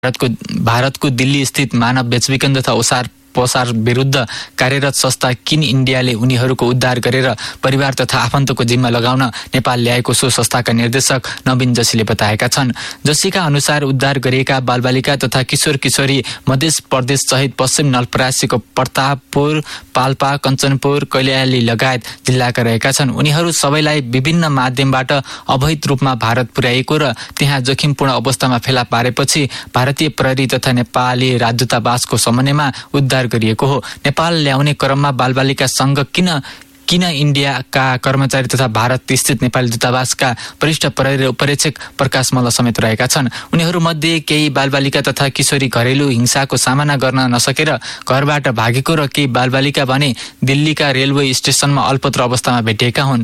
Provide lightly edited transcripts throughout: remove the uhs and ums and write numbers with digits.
भारतको दिल्ली स्थित मानव बेचबिखन तथा पोसार विरुद्ध कार्यरत संस्था किन इन्डियाले उनीहरूको उद्धार गरेर परिवार तथा आफन्तको जिम्मा लगाउन नेपाल ल्याएको सो संस्थाका निर्देशक नवीन जोशीले बताएका छन्। जोशीका अनुसार उद्धार गरिएका बालबालिका तथा किशोर किशोरी मध्य प्रदेश सहित पश्चिम नवलपरासीको प्रतापपुर, पाल्पा, कञ्चनपुर, कैलाली लगायत जिल्लाका रहेका छन्। उनीहरू सबैलाई विभिन्न माध्यमबाट अवैध रूपमा भारत पुर्याएको र त्यहाँ जोखिमपूर्ण अवस्थामा फेला पारेपछि भारतीय प्रहरी तथा नेपाली राजदूतावासको समन्वयमा उद्धार गरिएको हो। नेपाल ल्याउने क्रममा बालबालिका संघ किन इन्डियाका कर्मचारी तथा भारत स्थित नेपाली दूतावासका वरिष्ठ प्रहरी उपरीक्षक प्रकाश मल्ल समेत रहेका छन्। उनीहरूमध्ये केही बालबालिका तथा किशोरी घरेलु हिंसाको सामना गर्न नसकेर घरबाट भागेको र केही बालबालिका भने दिल्लीका रेलवे स्टेसनमा अल्पत्र अवस्थामा भेटिएका हुन्।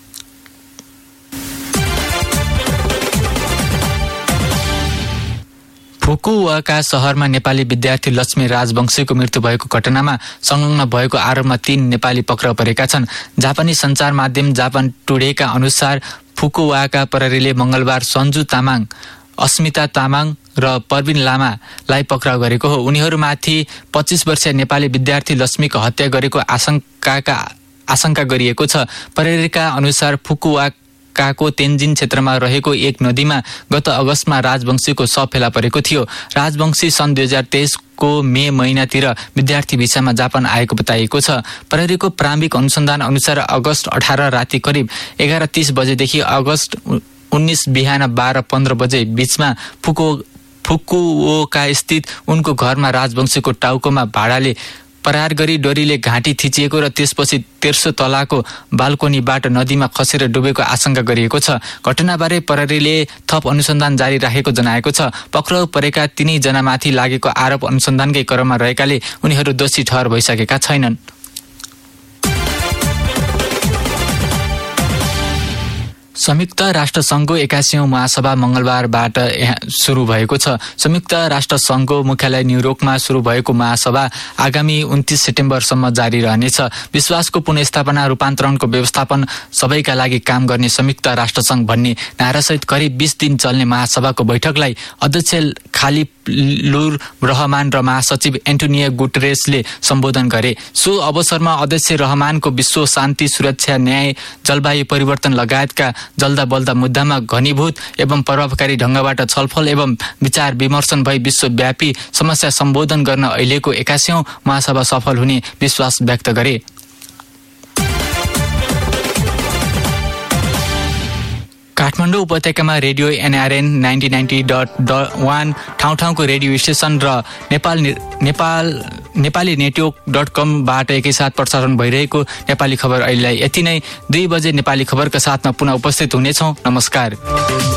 फुकुओका शहरमा नेपाली विद्यार्थी लक्ष्मी राजवंशीको मृत्यु भएको घटनामा संलग्न भएको आरोपमा 3 नेपाली पक्राउ परेका छन्। जापानी सञ्चार माध्यम जापान टुडेका अनुसार फुकुओका प्रहरीले मंगलबार सञ्जु तामाङ, अस्मिता तामाङ र परविन लामालाई पक्राउ गरेको हो। उनीहरूमाथि 25 वर्षीय नेपाली विद्यार्थी लक्ष्मीको हत्या गरेको आशंका गरिएको छ। प्रहरीका अनुसार फुकुओकाको तेन्जिन क्षेत्रमा रहेको एक नदीमा गत अगस्तमा राजवंशीको शव फेला परेको थियो। राजवंशी सन् 2023 को मे महिनातिर विद्यार्थी भिसामा जापान आएको बताइएको छ। प्रहरीको प्रारम्भिक अनुसन्धान अनुसार अगस्त 18 राति करिब 11:30 बजेदेखि अगस्त 19 बिहान 12:15 बजे बीचमा फुकुओका स्थित उनको घरमा राजवंशीको टाउकोमा भाडाले प्रहार गरी डोरीले घाँटी थिचिएको र त्यसपछि 13 तलाको बाल्कोनीबाट नदीमा खसेर डुबेको आशंका गरिएको छ। घटनाबारे प्रहरीले थप अनुसन्धान जारी राखेको जनाएको छ। पक्राउ परेका 3 जनामाथि लागेको आरोप अनुसन्धानकै क्रममा रहेकाले उनीहरू दोषी ठहर भइसकेका छैनन्। संयुक्त राष्ट्र संघको 81औं महासभा मंगलबारबाट सुरु भएको छ। संयुक्त राष्ट्र संघको मुख्यालय न्युयोर्कमा सुरु भएको महासभा आगामी 29 सेप्टेम्बरसम्म जारी रहनेछ। विश्वासको पुनर्स्थापना, रूपान्तरणको व्यवस्थापन, सबैका लागि काम गर्ने संयुक्त राष्ट्र संघ भन्ने नारासहित करिब 20 दिन चल्ने महासभाको बैठकलाई अध्यक्ष खलिलुर रहमान र महासचिव एन्टोनियो गुटेरेसले सम्बोधन गरे। सो अवसरमा अध्यक्ष रहमानको विश्व शान्ति, सुरक्षा, न्याय, जलवायु परिवर्तन लगायतका जल्दा बल्दा मुद्दामा घनीभूत एवं प्रभावकारी ढंगबाट छलफल एवं विचार विमर्शन भई विश्वव्यापी समस्या सम्बोधन गर्न अहिलेको 81औं महासभा सफल हुने विश्वास व्यक्त गरे। काठमाडौँ उपत्यकामा रेडियो NRN 9090.1 ठाउँ-ठाउँको रेडियो स्टेशन र नेपाली नेटवर्क.com-बाट एकैसाथ प्रसारण भइरहेको नेपाली खबर अहिलेलाई यति नै। 2 बजे नेपाली खबरका साथमा पुनः उपस्थित हुनेछौँ। नमस्कार।